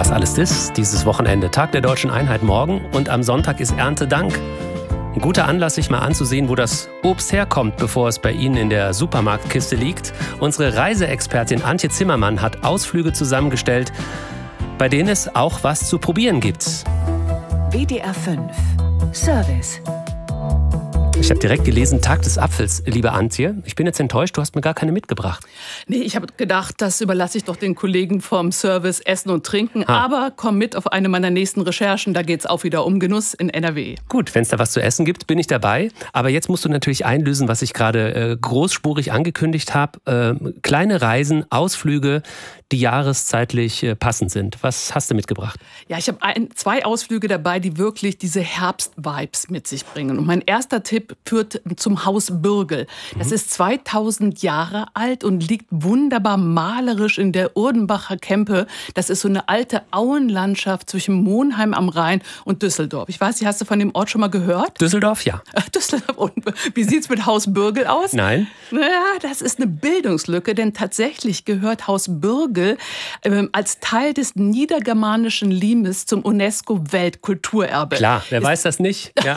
Was alles ist, dieses Wochenende. Tag der Deutschen Einheit morgen und am Sonntag ist Erntedank. Ein guter Anlass, sich mal anzusehen, wo das Obst herkommt, bevor es bei Ihnen in der Supermarktkiste liegt. Unsere Reiseexpertin Antje Zimmermann hat Ausflüge zusammengestellt, bei denen es auch was zu probieren gibt. WDR 5 Service. Ich habe direkt gelesen, Tag des Apfels, liebe Antje. Ich bin jetzt enttäuscht, du hast mir gar keine mitgebracht. Nee, ich habe gedacht, das überlasse ich doch den Kollegen vom Service Essen und Trinken. Aber komm mit auf eine meiner nächsten Recherchen, da geht's auch wieder um Genuss in NRW. Gut, wenn es da was zu essen gibt, bin ich dabei. Aber jetzt musst du natürlich einlösen, was ich gerade großspurig angekündigt habe. Kleine Reisen, Ausflüge, die jahreszeitlich passend sind. Was hast du mitgebracht? Ja, ich habe zwei Ausflüge dabei, die wirklich diese Herbst-Vibes mit sich bringen. Und mein erster Tipp führt zum Haus Bürgel. Das ist 2000 Jahre alt und liegt wunderbar malerisch in der Urdenbacher Kempe. Das ist so eine alte Auenlandschaft zwischen Monheim am Rhein und Düsseldorf. Ich weiß nicht, hast du von dem Ort schon mal gehört? Düsseldorf, ja. Düsseldorf. Und wie sieht's mit Haus Bürgel aus? Nein. Naja, das ist eine Bildungslücke, denn tatsächlich gehört Haus Bürgel als Teil des niedergermanischen Limes zum UNESCO-Weltkulturerbe. Klar, wer weiß das nicht? Ja.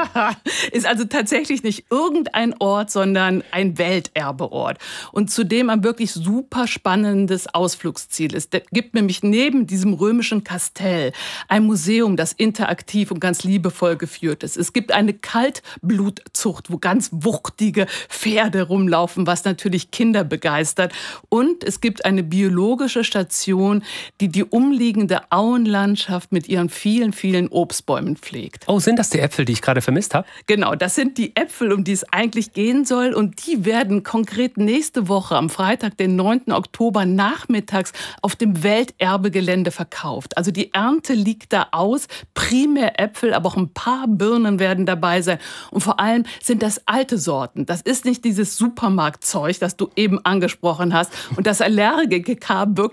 Ist also tatsächlich nicht irgendein Ort, sondern ein Welterbeort. Und zudem ein wirklich super spannendes Ausflugsziel ist. Es gibt nämlich neben diesem römischen Kastell ein Museum, das interaktiv und ganz liebevoll geführt ist. Es gibt eine Kaltblutzucht, wo ganz wuchtige Pferde rumlaufen, was natürlich Kinder begeistert. Und es gibt eine biologische Station, die die umliegende Auenlandschaft mit ihren vielen, vielen Obstbäumen pflegt. Oh, sind das die Äpfel, die ich gerade vermisst habe? Genau, das sind die Äpfel, um die es eigentlich gehen soll. Und die werden konkret nächste Woche am Freitag, den 9. Oktober nachmittags auf dem Welterbegelände verkauft. Also die Ernte liegt da aus, primär Äpfel, aber auch ein paar Birnen werden dabei sein. Und vor allem sind das alte Sorten. Das ist nicht dieses Supermarktzeug, das du eben angesprochen hast. Und das Allergiker